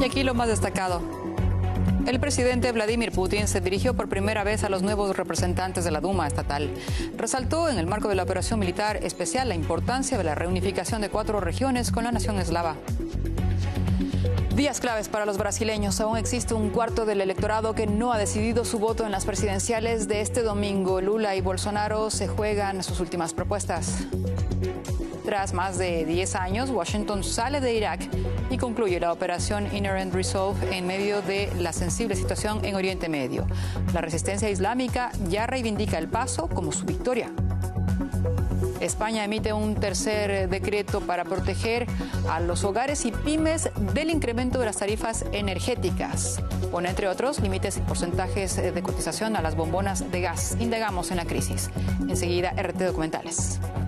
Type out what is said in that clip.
Y aquí lo más destacado. El presidente Vladimir Putin se dirigió por primera vez a los nuevos representantes de la Duma estatal. Resaltó en el marco de la operación militar especial la importancia de la reunificación de 4 regiones con la nación eslava. Días claves para los brasileños. Aún existe un cuarto del electorado que no ha decidido su voto en las presidenciales de este domingo. Lula y Bolsonaro se juegan sus últimas propuestas. Tras más de 10 años, Washington sale de Irak y concluye la operación Inherent Resolve en medio de la sensible situación en Oriente Medio. La resistencia islámica ya reivindica el paso como su victoria. España emite un tercer decreto para proteger a los hogares y pymes del incremento de las tarifas energéticas. Pone, entre otros, límites y porcentajes de cotización a las bombonas de gas. Indagamos en la crisis. Enseguida, RT Documentales.